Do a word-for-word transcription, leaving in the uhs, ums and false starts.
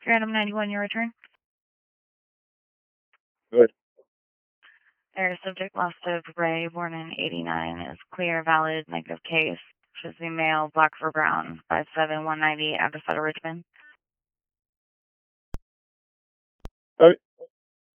Random ninety-one, your return. Good. Their subject lost of Ray, born in eighty-nine, is clear, valid, negative case. Should be male, black for brown, five seven, one ninety, Agafetta, Richmond. Okay.